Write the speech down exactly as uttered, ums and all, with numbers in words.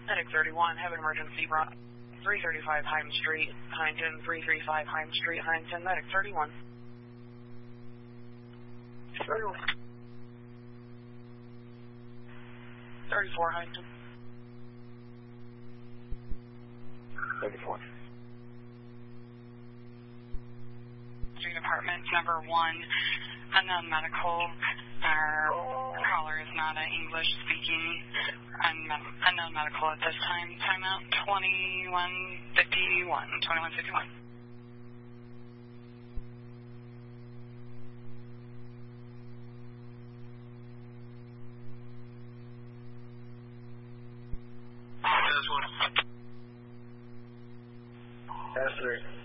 Medic thirty-one, have an emergency brought three thirty-five Heim Street, Huntington, three thirty-five Heim Street, Huntington, Medic thirty-one. thirty-one. thirty-four Huntington. thirty-four. Street Apartment number one, unknown medical. Our caller is not an English speaking unknown medical at this time. Timeout twenty-one fifty-one. twenty-one fifty-one. That's three.